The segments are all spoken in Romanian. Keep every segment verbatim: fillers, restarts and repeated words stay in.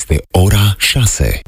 Este ora șase.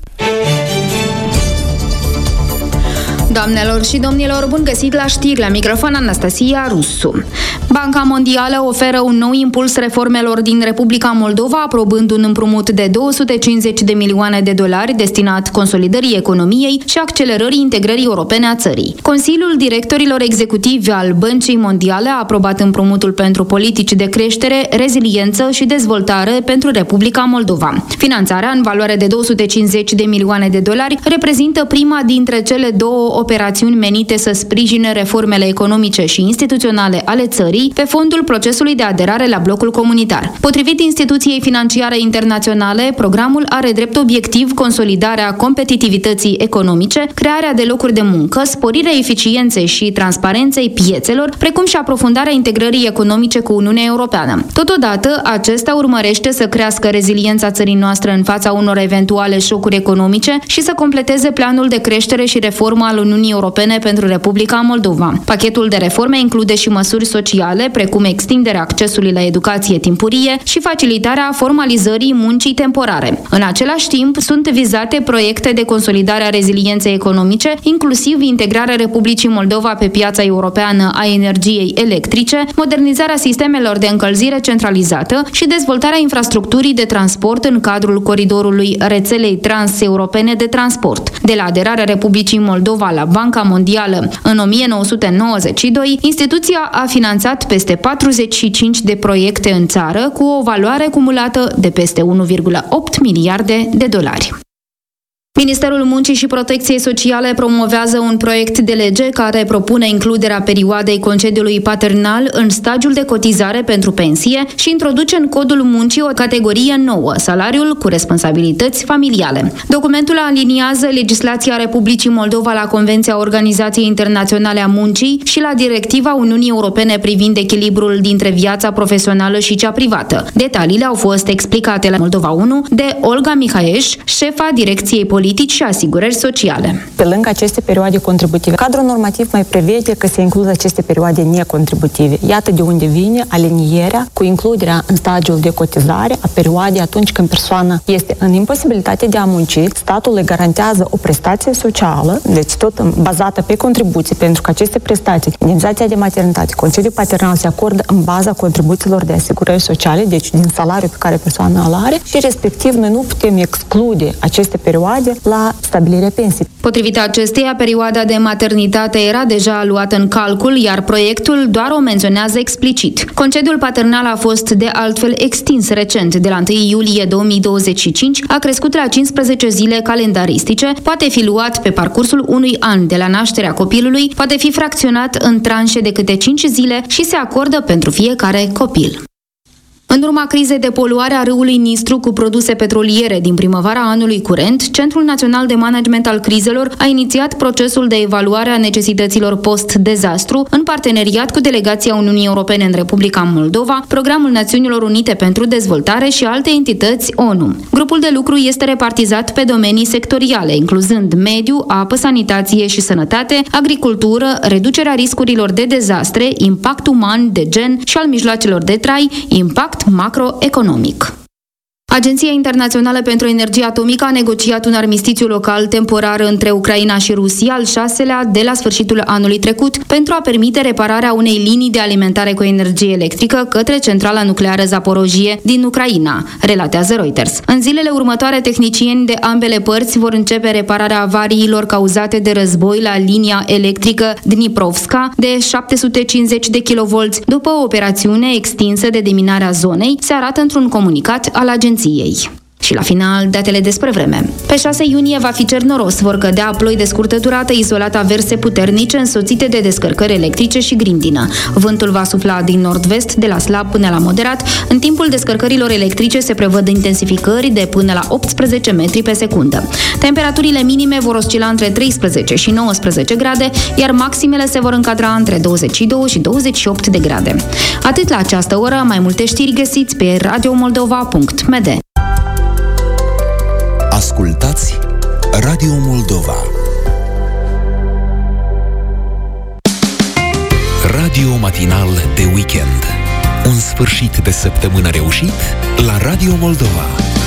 Doamnelor și domnilor, bun găsit la știri, la microfon Anastasia Rusu. Banca Mondială oferă un nou impuls reformelor din Republica Moldova, aprobând un împrumut de două sute cincizeci de milioane de dolari destinat consolidării economiei și accelerării integrării europene a țării. Consiliul Directorilor Executivi al Băncii Mondiale a aprobat împrumutul pentru politici de creștere, reziliență și dezvoltare pentru Republica Moldova. Finanțarea, în valoare de două sute cincizeci de milioane de dolari, reprezintă prima dintre cele două operațiuni menite să sprijine reformele economice și instituționale ale țării pe fondul procesului de aderare la blocul comunitar. Potrivit instituției financiare internaționale, programul are drept obiectiv consolidarea competitivității economice, crearea de locuri de muncă, sporirea eficienței și transparenței piețelor, precum și aprofundarea integrării economice cu Uniunea Europeană. Totodată, acesta urmărește să crească reziliența țării noastre în fața unor eventuale șocuri economice și să completeze planul de creștere și reformă al Uniunii Europene pentru Republica Moldova. Pachetul de reforme include și măsuri sociale, precum extinderea accesului la educație timpurie și facilitarea formalizării muncii temporare. În același timp, sunt vizate proiecte de consolidare a rezilienței economice, inclusiv integrarea Republicii Moldova pe piața europeană a energiei electrice, modernizarea sistemelor de încălzire centralizată și dezvoltarea infrastructurii de transport în cadrul coridorului rețelei transeuropene de transport. De la aderarea Republicii Moldova la Banca Mondială în o mie nouă sute nouăzeci și doi, instituția a finanțat peste patruzeci și cinci de proiecte în țară cu o valoare cumulată de peste unu virgulă opt miliarde de dolari. Ministerul Muncii și Protecției Sociale promovează un proiect de lege care propune includerea perioadei concediului paternal în stagiul de cotizare pentru pensie și introduce în codul muncii o categorie nouă, salariul cu responsabilități familiale. Documentul aliniază legislația Republicii Moldova la Convenția Organizației Internaționale a Muncii și la Directiva Uniunii Europene privind echilibrul dintre viața profesională și cea privată. Detaliile au fost explicate la Moldova unu de Olga Mihaeș, șefa Direcției Politici și Asigurări Sociale. Pe lângă aceste perioade contributive, cadrul normativ mai prevede că se includ aceste perioade necontributive. Iată de unde vine alinierea cu includerea în stagiul de cotizare a perioadei atunci când persoana este în imposibilitate de a munci, statul le garantează o prestație socială, deci tot bazată pe contribuții, pentru că aceste prestații, indemnizația de maternitate, concediu paternal se acordă în baza contribuțiilor de asigurări sociale, deci din salariul pe care persoana îl are și respectiv noi nu putem exclude aceste perioade la stabilirea pensiei. Potrivit acesteia, perioada de maternitate era deja luată în calcul, iar proiectul doar o menționează explicit. Concediul paternal a fost de altfel extins recent, de la întâi iulie două mii douăzeci și cinci, a crescut la cincisprezece zile calendaristice, poate fi luat pe parcursul unui an de la nașterea copilului, poate fi fracționat în tranșe de câte cinci zile și se acordă pentru fiecare copil. În urma crizei de poluare a râului Nistru cu produse petroliere din primăvara anului curent, Centrul Național de Management al Crizelor a inițiat procesul de evaluare a necesităților post-dezastru în parteneriat cu Delegația Uniunii Europene în Republica Moldova, Programul Națiunilor Unite pentru Dezvoltare și alte entități O N U. Grupul de lucru este repartizat pe domenii sectoriale, incluzând mediu, apă, sanitație și sănătate, agricultură, reducerea riscurilor de dezastre, impact uman, de gen și al mijloacelor de trai, impact macroeconomic. Agenția Internațională pentru Energie Atomică a negociat un armistițiu local temporar între Ucraina și Rusia, al șaselea de la sfârșitul anului trecut, pentru a permite repararea unei linii de alimentare cu energie electrică către centrala nucleară Zaporojie din Ucraina, relatează Reuters. În zilele următoare, tehnicieni de ambele părți vor începe repararea avariilor cauzate de război la linia electrică Dniprovska de șapte sute cincizeci de kilovolți, după o operațiune extinsă de deminare a zonei, se arată într-un comunicat al agenției. Și la final, datele despre vreme. Pe șase iunie va fi cer noros, vor cădea ploi de scurtă durată, izolat averse puternice, însoțite de descărcări electrice și grindină. Vântul va sufla din nord-vest, de la slab până la moderat. În timpul descărcărilor electrice se prevăd intensificări de până la optsprezece metri pe secundă. Temperaturile minime vor oscila între treisprezece și nouăsprezece grade, iar maximele se vor încadra între douăzeci și doi și douăzeci și opt de grade. Atât la această oră, mai multe știri găsiți pe radio moldova punct m d. Ascultați Radio Moldova. Radio matinal de weekend. Un sfârșit de săptămână reușit la Radio Moldova.